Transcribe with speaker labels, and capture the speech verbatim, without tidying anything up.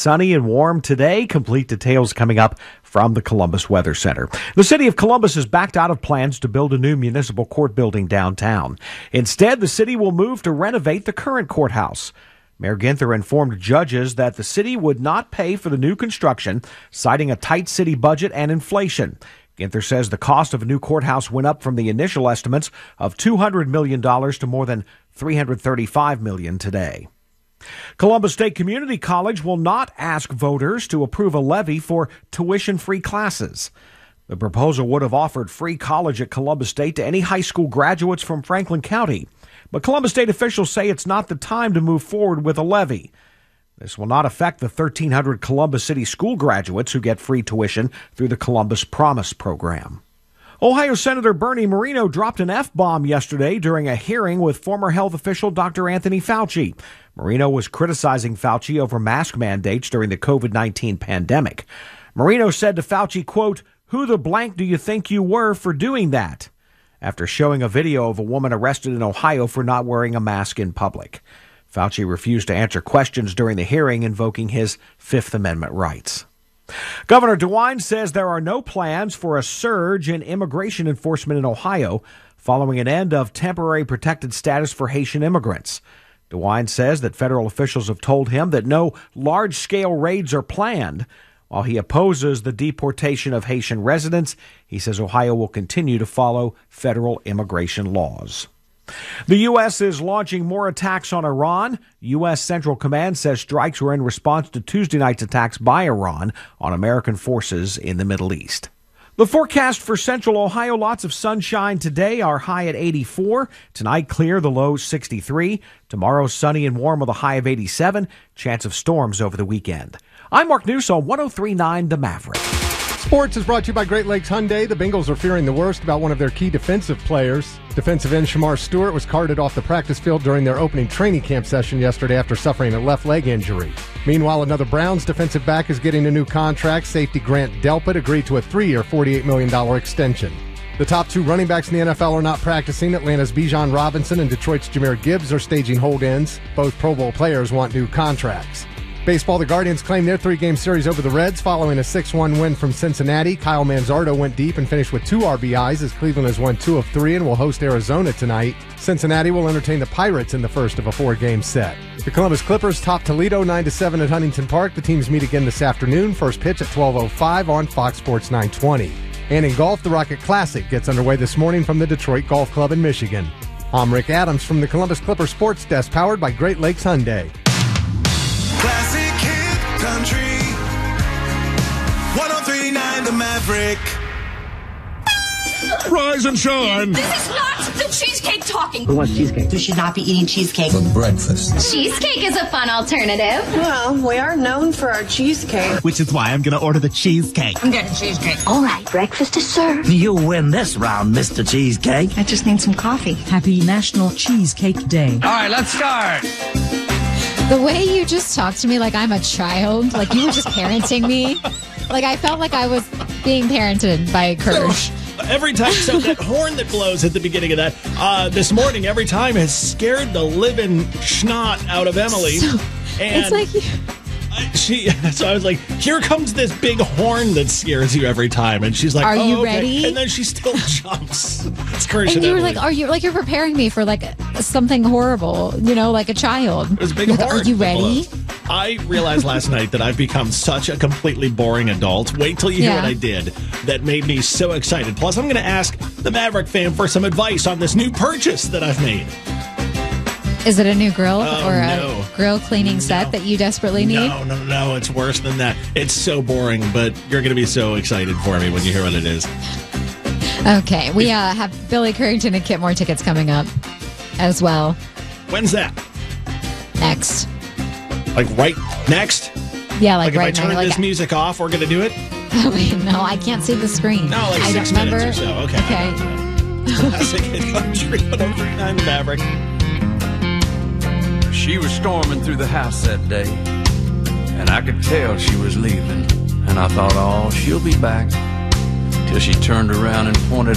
Speaker 1: sunny and warm today. Complete details coming up from the Columbus Weather Center. The city of Columbus has backed out of plans to build a new municipal court building downtown. Instead, the city will move to renovate the current courthouse. Mayor Ginther informed judges that the city would not pay for the new construction, citing a tight city budget and inflation. Ginther says the cost of a new courthouse went up from the initial estimates of two hundred million dollars to more than three hundred thirty-five million dollars today. Columbus State Community College will not ask voters to approve a levy for tuition-free classes. The proposal would have offered free college at Columbus State to any high school graduates from Franklin County. But Columbus State officials say it's not the time to move forward with a levy. This will not affect the thirteen hundred Columbus City school graduates who get free tuition through the Columbus Promise program. Ohio Senator Bernie Moreno dropped an F-bomb yesterday during a hearing with former health official Doctor Anthony Fauci. Moreno was criticizing Fauci over mask mandates during the covid nineteen pandemic. Moreno said to Fauci, quote, "Who the blank do you think you were for doing that?" after showing a video of a woman arrested in Ohio for not wearing a mask in public. Fauci refused to answer questions during the hearing, invoking his Fifth Amendment rights. Governor DeWine says there are no plans for a surge in immigration enforcement in Ohio following an end of temporary protected status for Haitian immigrants. DeWine says that federal officials have told him that no large-scale raids are planned. While he opposes the deportation of Haitian residents, he says Ohio will continue to follow federal immigration laws. The U S is launching more attacks on Iran. U S Central Command says strikes were in response to Tuesday night's attacks by Iran on American forces in the Middle East. The forecast for Central Ohio, lots of sunshine today, our high at eighty-four. Tonight, clear, the low sixty-three. Tomorrow, sunny and warm with a high of eighty-seven. Chance of storms over the weekend. I'm Mark News on one oh three point nine The Maverick.
Speaker 2: Sports is brought to you by Great Lakes Hyundai. The Bengals are fearing the worst about one of their key defensive players. Defensive end Shamar Stewart was carted off the practice field during their opening training camp session yesterday after suffering a left leg injury. Meanwhile, another Browns defensive back is getting a new contract. Safety Grant Delpit agreed to a three-year, forty-eight million dollars extension. The top two running backs in the N F L are not practicing. Atlanta's Bijan Robinson and Detroit's Jahmyr Gibbs are staging hold-ins. Both Pro Bowl players want new contracts. Baseball, the Guardians claim their three-game series over the Reds following a six one win from Cincinnati. Kyle Manzardo went deep and finished with two R B Is as Cleveland has won two of three and will host Arizona tonight. Cincinnati will entertain the Pirates in the first of a four-game set. The Columbus Clippers top Toledo nine to seven at Huntington Park. The teams meet again this afternoon. First pitch at twelve oh five on Fox Sports nine twenty. And in golf, the Rocket Classic gets underway this morning from the Detroit Golf Club in Michigan. I'm Rick Adams from the Columbus Clipper Sports Desk, powered by Great Lakes Hyundai.
Speaker 3: Classic hit country, one oh three point nine The Maverick.
Speaker 4: Rise and shine.
Speaker 5: This is not the cheesecake talking.
Speaker 6: Who wants cheesecake?
Speaker 7: We should not be eating cheesecake
Speaker 4: For breakfast.
Speaker 5: Cheesecake is a fun alternative.
Speaker 8: Well, we are known for our cheesecake.
Speaker 6: Which is why I'm going to order the cheesecake.
Speaker 7: I'm getting cheesecake.
Speaker 5: All right, breakfast is served.
Speaker 6: You win this round, Mister Cheesecake.
Speaker 7: I just need some coffee.
Speaker 9: Happy National Cheesecake Day.
Speaker 4: All right, let's start.
Speaker 10: The way you just talked to me like I'm a child, like you were just parenting me, like I felt like I was being parented by Kirsch.
Speaker 11: Every time, so that horn that blows at the beginning of that, uh, this morning, every time has scared the living schnot out of Emily.
Speaker 10: So,
Speaker 11: and
Speaker 10: it's like...
Speaker 11: She, so I was like, here comes this big horn that scares you every time. And she's like,
Speaker 10: are
Speaker 11: oh,
Speaker 10: you
Speaker 11: okay.
Speaker 10: ready?
Speaker 11: And then she still jumps. It's Kirsch
Speaker 10: and you were
Speaker 11: Emily.
Speaker 10: like, are you, like you're preparing me for like something horrible, you know, like a child.
Speaker 11: It was a big
Speaker 10: like,
Speaker 11: horn.
Speaker 10: are you ready?
Speaker 11: I realized last night that I've become such a completely boring adult. Wait till you hear
Speaker 10: Yeah.
Speaker 11: what I did. That made me so excited. Plus, I'm going to ask the Maverick fan for some advice on this new purchase that I've made.
Speaker 10: Is it a new grill
Speaker 11: Oh,
Speaker 10: or
Speaker 11: no.
Speaker 10: a grill cleaning
Speaker 11: No.
Speaker 10: set that you desperately need?
Speaker 11: No, no, no, it's worse than that. It's so boring, but you're going to be so excited for me when you hear what it is.
Speaker 10: Okay, we uh, have Billy Currington and Kit Moore tickets coming up as well.
Speaker 11: When's that?
Speaker 10: Next.
Speaker 11: Like right next?
Speaker 10: Yeah, like,
Speaker 11: Like,
Speaker 10: right
Speaker 11: if I turn
Speaker 10: now. Like,
Speaker 11: this music off, we're going to do it?
Speaker 10: oh, wait, no, I can't see the screen.
Speaker 11: No, like
Speaker 10: I
Speaker 11: six
Speaker 10: don't
Speaker 11: minutes
Speaker 10: remember.
Speaker 11: or so. Okay.
Speaker 10: Okay.
Speaker 11: Classic Hit Country one oh three point nine The Maverick.
Speaker 12: She was storming through the house that day, and I could tell she was leaving. And I thought, oh, she'll be back. Till she turned around and pointed